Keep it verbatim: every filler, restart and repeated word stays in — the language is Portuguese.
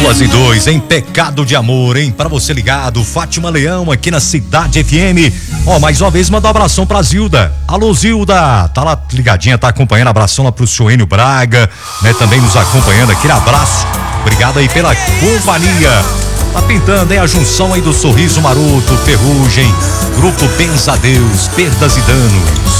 Duas e dois, em Pecado de Amor, hein? Pra você ligado, Fátima Leão aqui na Cidade F M. Ó, mais uma vez manda um abração pra Zilda. Alô, Zilda, tá lá ligadinha, tá acompanhando, abração lá pro Suênio Braga, né? Também nos acompanhando, aquele abraço. Obrigado aí pela companhia. Tá pintando, hein? A junção aí do Sorriso Maroto, Ferrugem, Grupo Pensadeus, Perdas e Danos.